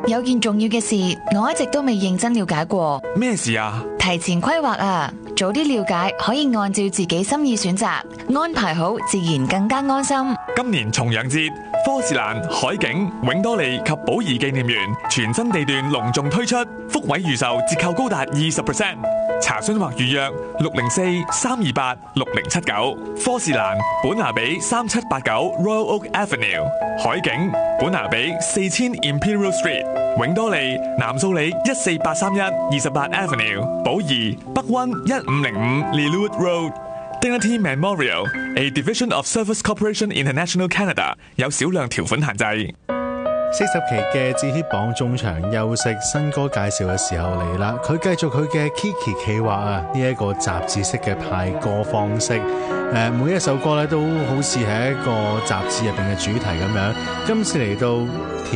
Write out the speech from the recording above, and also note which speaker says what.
Speaker 1: 有件重要嘅事，我一直都未認真了解過。
Speaker 2: 咩事啊？
Speaker 1: 提前規劃啊，早啲了解可以按照自己心意選擇，安排好自然更加安心。
Speaker 2: 今年重陽節，科士蘭、海景、永多利及寶儀紀念園全新地段隆重推出，福位預售折扣高達20%。查詢或預約604-328-6079。科士蘭本拿比3789 Royal Oak Avenue， 海景本拿比4000 Imperial Street， 永多利南素里14831 28 Avenue， 寶儀北溫1505 Leewood Road。Dignity Memorial, a division of Service Corporation International Canada， 有少量條款限制。
Speaker 3: 40期嘅致協榜中場休息，新歌介紹嘅時候嚟啦。佢繼續佢嘅 Kiki 企劃啊，呢一個雜誌式嘅派歌方式。每一首歌咧都好似係一個雜誌入邊嘅主題咁樣。今次嚟到